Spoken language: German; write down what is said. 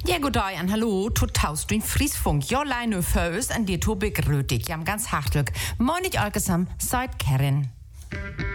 Ja, god dag en hallo, totaust du in Friesfunk. Ja, leine Fös en die to begrötig. Jam ganz hartlich. Moin ich allgesam, seid Karen.